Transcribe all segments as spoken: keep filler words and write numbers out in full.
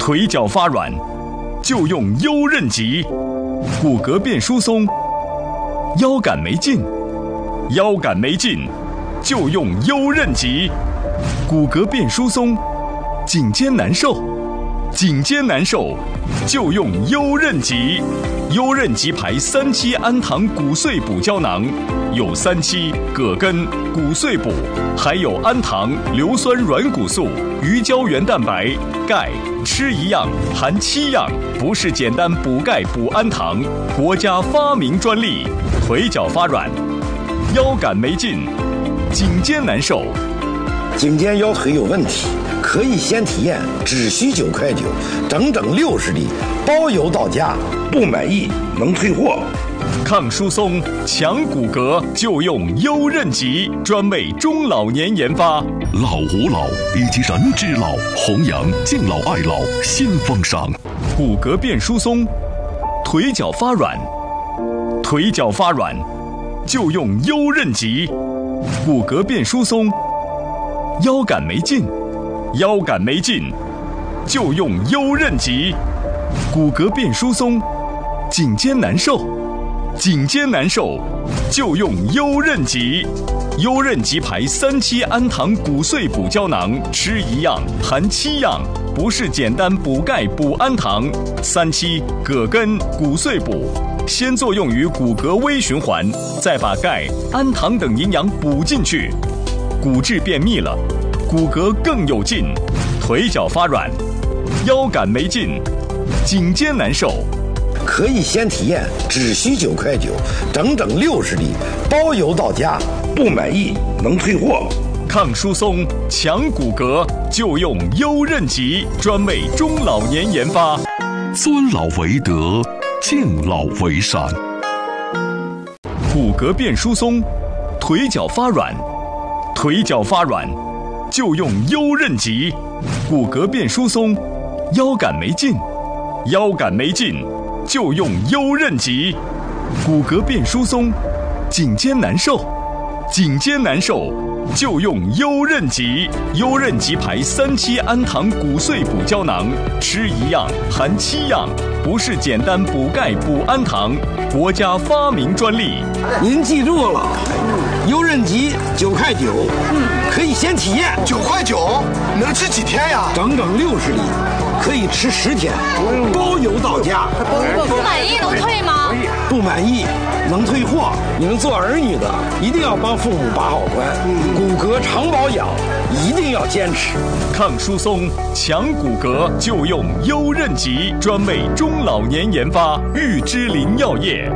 腿脚发软就用优韧极，骨骼变疏松；腰杆没劲，腰杆没劲就用优韧极，骨骼变疏松；颈肩难受，颈肩难受就用优韧极。优韧极牌三七氨糖骨碎补胶囊，有三七、葛根、骨碎补，还有氨糖、硫酸软骨素、鱼胶原蛋白、钙，吃一样含七样，不是简单补钙补氨糖，国家发明专利。腿脚发软，腰杆没劲，颈肩难受， 颈肩腰腿有问题，可以先体验，只需九块九，整整六十粒，包邮到家，不满意能退货。 抗疏松、强骨骼就用优韧极，专为中老年研发。 老吾老以及人之老，弘扬敬老爱老新风尚。 骨骼变疏松，腿脚发软，腿脚发软就用优韧极。骨骼变疏松，腰杆没劲，腰杆没劲就用优韧极。骨骼变疏松，颈肩难受，颈肩难受就用优韧极。优韧极牌三七氨糖骨碎补胶囊，吃一样含七样，不是简单补钙补氨糖。三七、葛根、骨碎补，先作用于骨骼微循环，再把钙、氨糖等营养补进去，骨质变密了，骨骼更有劲。腿脚发软，腰杆没劲，颈肩难受， 可以先体验，只需九块九，整整六十粒，包邮到家，不满意能退货。 抗疏松、强骨骼就用优韧极，专为中老年研发。 尊老为德，敬老为善。 骨骼变疏松，腿脚发软，腿脚发软就用优韧极。骨骼变疏松，腰杆没劲，腰杆没劲就用优韧极。骨骼变疏松，颈肩难受，颈肩难受就用优韧极。优韧极牌三七氨糖骨碎补胶囊，吃一样含七样，不是简单补钙补氨糖，国家发明专利。 您记住了，优韧极九块九，可以先体验。 九块九能吃几天呀？ 整整六十粒，可以吃十天，包邮到家。 不满意能退吗？ 不满意能退货。你们做儿女的一定要帮父母把好关，骨骼常保养一定要坚持。 抗疏松、强骨骼就用优韧极，专为中老年研发。玉芝林药业。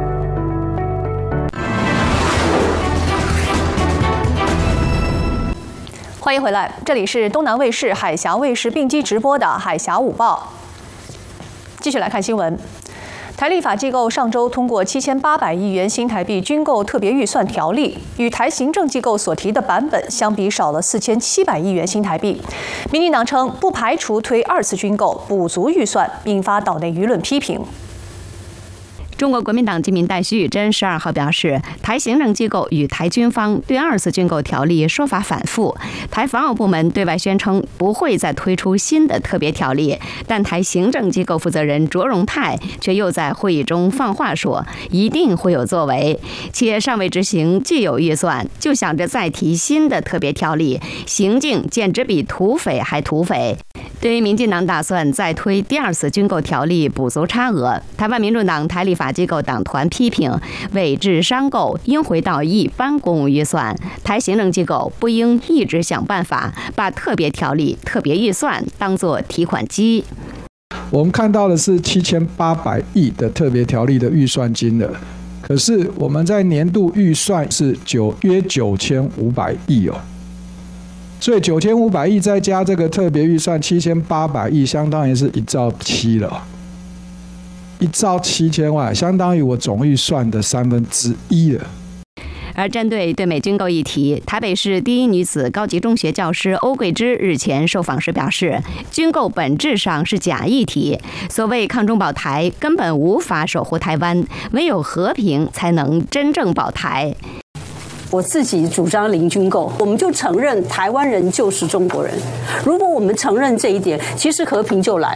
欢迎回来，这里是东南卫视、海峡卫视并机直播的《海峡午报》。继续来看新闻。台立法机构上周通过七千八百亿元新台币军购特别预算条例，与台行政机构所提的版本相比少了四千七百亿元新台币。民进党称不排除推二次军购，补足预算，引发岛内舆论批评。 中国国民党籍民代徐宇珍十二号表示，台行政机构与台军方对二次军购条例说法反复，台防务部门对外宣称不会再推出新的特别条例，但台行政机构负责人卓荣泰却又在会议中放话说一定会有作为，且尚未执行既有预算，就想着再提新的特别条例，行径简直比土匪还土匪。对于民进党打算再推第二次军购条例补足差额，台湾民众党台立法机构党团批评伪制商购应回到一般公务预算，台行政机构不应一直想办法把特别条例、特别预算当作提款机。 我们看到的是七千八百亿的特别条例的预算金额，可是我们在年度预算是九约九千五百亿哦。所以九千五百亿再加这个特别预算七千八百亿，相当于是一兆七了，一兆七千万，相当于我总预算的三分之一了。 而针对对美军购议题，台北市第一女子高级中学教师欧桂芝日前受访时表示，军购本质上是假议题，所谓抗中保台根本无法守护台湾，唯有和平才能真正保台。 我自己主张零军购，我们就承认台湾人就是中国人。如果我们承认这一点，其实和平就来